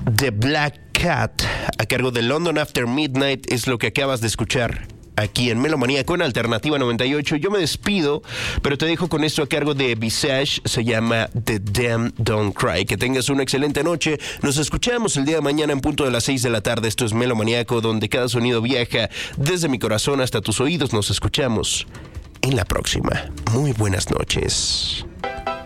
The Black Cat, a cargo de London After Midnight, es lo que acabas de escuchar aquí en Melomanía con Alternativa 98. Yo me despido, pero te dejo con esto a cargo de Visage, se llama The Damn Don't Cry. Que tengas una excelente noche. Nos escuchamos el día de mañana en punto de las 6 de la tarde. Esto es Melomaníaco, donde cada sonido viaja desde mi corazón hasta tus oídos. Nos escuchamos en la próxima. Muy buenas noches.